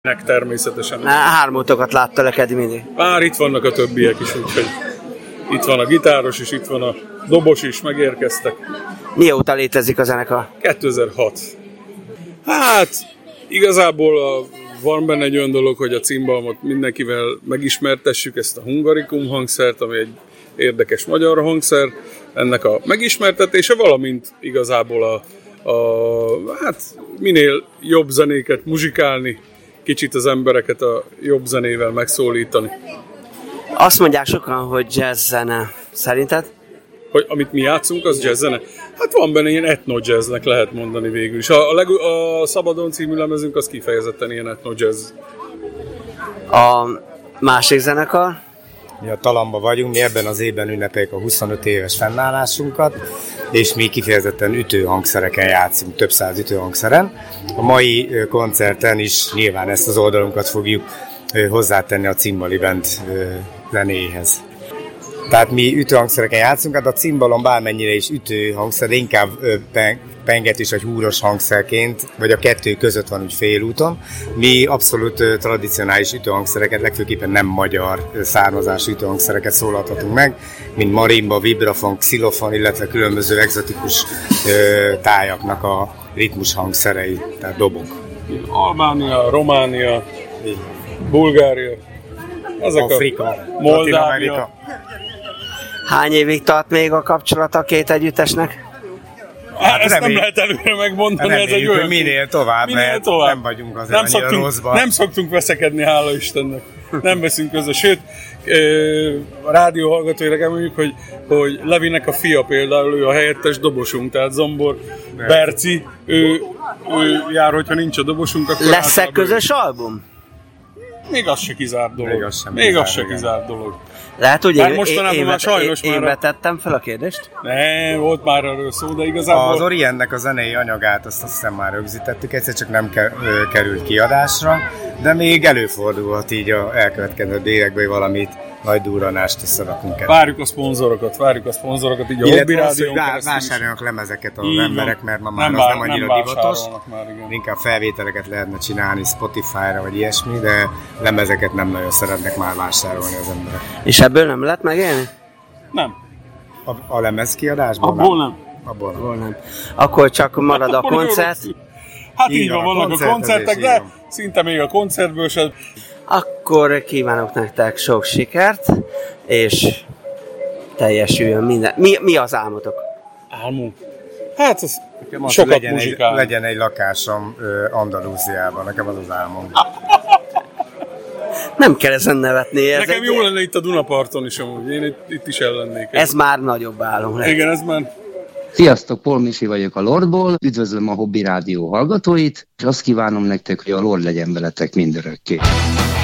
Természetesen. Hármótokat láttalak eddig mindig. Már itt vannak a többiek is, úgyhogy itt van a gitáros is, itt van a dobos is, megérkeztek. Mióta létezik a zenekar? 2006. Hát, igazából van benne egy olyan dolog, hogy a cimbalmot mindenkivel megismertessük, ezt a Hungarikum hangszert, ami egy érdekes magyar hangszer, ennek a megismertetése, valamint igazából hát minél jobb zenéket muzsikálni, kicsit az embereket a jobb zenével megszólítani. Azt mondják sokan, hogy jazz zene. Szerinted? Hogy amit mi játszunk, az jazz zene? Hát van benne ilyen etno-jazznek lehet mondani végül is. A Szabadon című lemezünk az kifejezetten ilyen etno-jazz. A másik zenekar? Mi a Talamba vagyunk, mi ebben az évben ünnepeljük a 25 éves fennállásunkat, és mi kifejezetten ütőhangszereken játszunk, több száz ütőhangszeren. A mai koncerten is nyilván ezt az oldalunkat fogjuk hozzátenni a Cimbali Band zenéhez. Tehát mi ütőhangszereken játszunk, hát a cimbalom bármennyire is ütőhangszer, de inkább pengetős vagy húros hangszerként, vagy a kettő között van úgy félúton. Mi abszolút tradicionális ütőhangszereket, legfőképpen nem magyar származású ütőhangszereket szólaltatunk meg, mint marimba, vibrafon, xilofon, illetve különböző egzotikus tájaknak a ritmus hangszerei, tehát dobok. Albánia, Románia, Bulgária, Afrika, Moldávia. Hány évig tart még a kapcsolat a két együttesnek? Hát ezt nem lehet előre megmondani, ez egy olyan... Minél tovább, mert nem vagyunk azért annyira rosszban. Nem szoktunk veszekedni, hála Istennek. Nem veszünk közre. Sőt, a rádió hallgatóilag elmondjuk, hogy Levinek a fia például, ő a helyettes dobosunk, tehát Zombor Berci, ő jár, hogyha nincs a dobosunk, akkor... Lesz-e közös album? Még az se kizárt dolog. Még az se kizárt dolog. Lehet, hogy én vetettem fel a kérdést? Nem, volt már erről szó, de igazából... Az Orientnek a zenei anyagát azt hiszem már rögzítettük, egyszer csak nem került kiadásra, de még előfordulhat így a elkövetkező években, hogy valamit nagy durranást összerakunk el. Várjuk a szponzorokat, így a Hobby Rádión keresztül. Vásárolnak lemezeket az emberek, mert ma már az nem annyira divatos. Inkább felvételeket lehetne csinálni Spotify-ra vagy ilyesmi, de lemezeket nem nagyon szeretnek már vásárolni az emberek. És ebből nem lehet megélni? Nem. A lemezkiadásból Abból nem. Akkor csak marad a koncert. Hát így van, vannak a koncertek, de szinte még a koncertből sem. Akkor kívánok nektek sok sikert, és teljesüljön minden. Mi az álmotok? Álmunk? Hát az sokat muzsikálni. Legyen egy lakásom Andalúziában, nekem az az álmom. Nem kell ezen nevetni. Nekem jó lenne itt a Dunaparton is amúgy, én itt is ellennék. Ez már nagyobb álom. Igen, ez már... Sziasztok, Paul Misi vagyok a Lordból, üdvözlöm a Hobby Rádió hallgatóit, és azt kívánom nektek, hogy a Lord legyen veletek mindörökké.